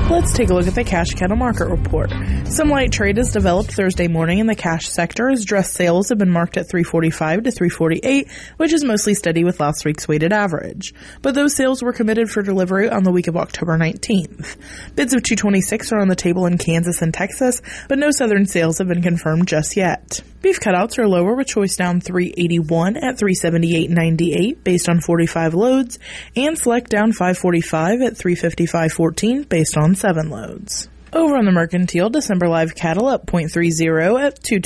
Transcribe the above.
Let's take a look at the cash cattle market report. Some light trade has developed Thursday morning in the cash sector as dress sales have been marked at 345 to 348, which is mostly steady with last week's weighted average. But those sales were committed for delivery on the week of October 19th. Bids of 226 are on the table in Kansas and Texas, but no southern sales have been confirmed just yet. Beef cutouts are lower with choice down 381 at 378.98 based on 45 loads, and select down 545 at 355.14 based on 7 loads. Over on the mercantile, December live cattle up 0.30 at